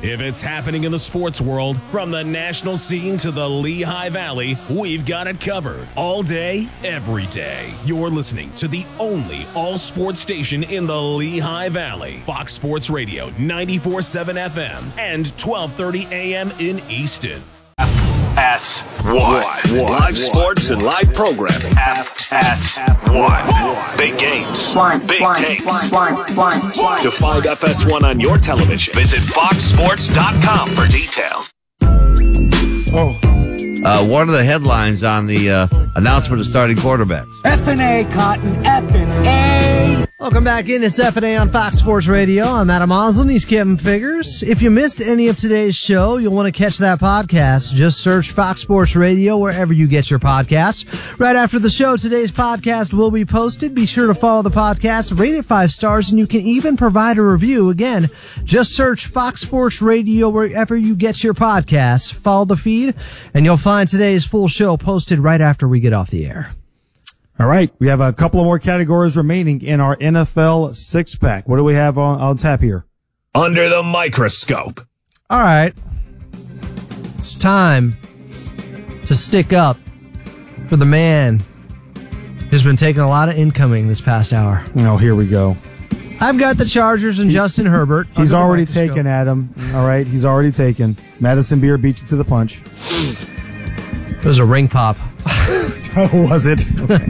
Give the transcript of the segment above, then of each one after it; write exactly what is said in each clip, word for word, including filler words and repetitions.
If it's happening in the sports world, from the national scene to the Lehigh Valley, we've got it covered. All day, every day. You're listening to the only all-sports station in the Lehigh Valley. Fox Sports Radio, ninety-four point seven F M and twelve thirty A M in Easton. F S one. Live sports and live programming. F S one. Big games. Big takes. To find F S one on your television, visit fox sports dot com for details. Oh. Uh, what are the headlines on the uh, announcement of starting quarterbacks? F and A, Cotton. F and A. Welcome back in. It's F and A on Fox Sports Radio. I'm Adam Oslin. He's Kevin Figures. If you missed any of today's show, you'll want to catch that podcast. Just search Fox Sports Radio wherever you get your podcasts. Right after the show, today's podcast will be posted. Be sure to follow the podcast, rate it five stars, and you can even provide a review. Again, just search Fox Sports Radio wherever you get your podcasts. Follow the feed, and you'll find today's full show posted right after we get off the air. All right, we have a couple of more categories remaining in our N F L six-pack. What do we have on, on tap here? Under the microscope. All right. It's time to stick up for the man who's been taking a lot of incoming this past hour. Oh, here we go. I've got the Chargers and he, Justin Herbert. He's already taken, Adam. All right, he's already taken. Madison Beer beat you to the punch. It was a ring pop. Oh, was it? Okay.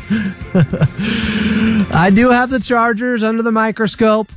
I do have the Chargers under the microscope.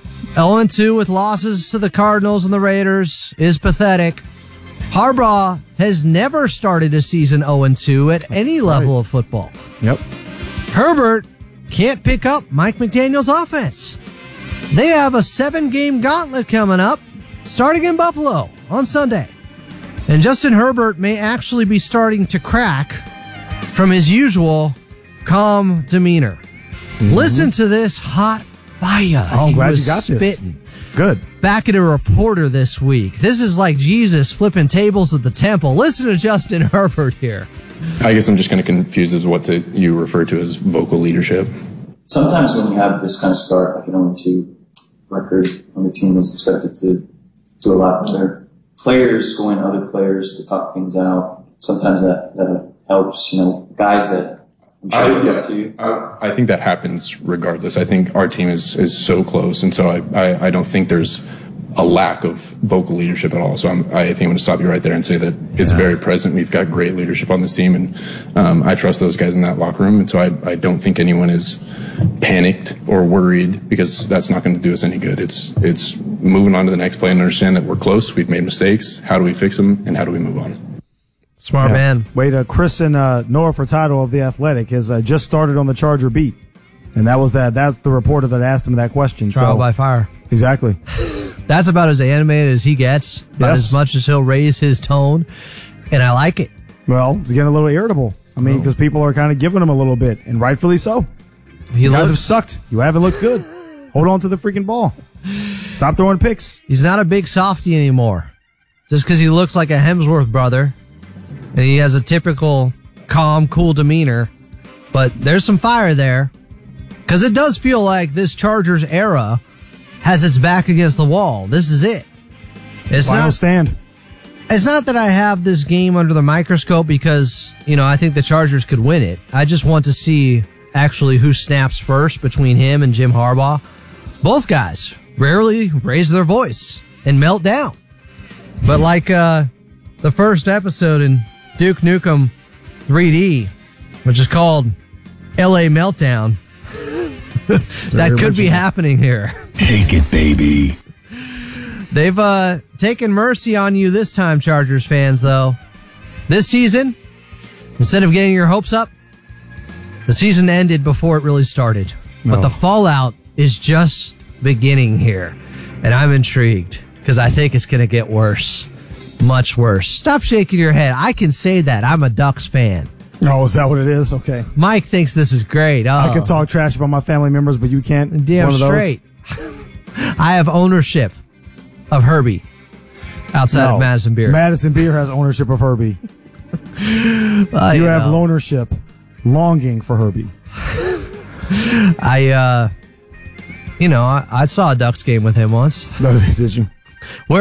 oh and two with losses to the Cardinals and the Raiders is pathetic. Harbaugh has never started a season oh and two at any level right. of football. Yep. Herbert can't pick up Mike McDaniel's offense. They have a seven-game gauntlet coming up, starting in Buffalo on Sunday. And Justin Herbert may actually be starting to crack from his usual calm demeanor. Mm-hmm. Listen to this hot fire. Oh, I'm he glad was you got spitting. this. Good. Back at a reporter this week. This is like Jesus flipping tables at the temple. Listen to Justin Herbert here. I guess I'm just kind of confused as what to, you refer to as vocal leadership. Sometimes when you have this kind of start, like an oh and two record, when the team is expected to do a lot better, players going to other players to talk things out, sometimes that, that helps, you know, guys that I'm sure I, look yeah, up to you. I, I think that happens regardless. I think our team is, is so close, and so I, I, I don't think there's a lack of vocal leadership at all. So I'm, I think I'm going to stop you right there and say that it's yeah. very present. We've got great leadership on this team, and um, I trust those guys in that locker room. And so I, I don't think anyone is panicked or worried, because that's not going to do us any good. It's it's moving on to the next play and understand that we're close. We've made mistakes. How do we fix them, and how do we move on? Smart yeah. man. Wait, uh, Chris and uh, Noah Furtado of The Athletic has uh, just started on the Charger beat, and that was that. That's the reporter that asked him that question. Trial so, by fire. Exactly. That's about as animated as he gets, about yes. as much as he'll raise his tone, and I like it. Well, he's getting a little irritable. I mean, because oh. people are kind of giving him a little bit, and rightfully so. He you guys looks- have sucked. You haven't looked good. Hold on to the freaking ball. Stop throwing picks. He's not a big softy anymore. Just because he looks like a Hemsworth brother, and he has a typical calm, cool demeanor. But there's some fire there, because it does feel like this Chargers era has its back against the wall. This is it. It's Final not, stand. It's not that I have this game under the microscope because, you know, I think the Chargers could win it. I just want to see actually who snaps first between him and Jim Harbaugh. Both guys rarely raise their voice and melt down. But like uh, the first episode in Duke Nukem three D, which is called L A Meltdown, that could be happening here. Take it, baby. They've uh, taken mercy on you this time, Chargers fans, though. This season, instead of getting your hopes up, the season ended before it really started. No. But the fallout is just beginning here. And I'm intrigued, because I think it's going to get worse. Much worse. Stop shaking your head. I can say that. I'm a Ducks fan. Oh, is that what it is? Okay. Mike thinks this is great. Oh. I can talk trash about my family members, but you can't. Damn one of straight. I have ownership of Herbie outside no. of Madison Beer. Madison Beer has ownership of Herbie. uh, you you have know. loanership, longing for Herbie. I, uh, you know, I, I saw a Ducks game with him once. No, did you?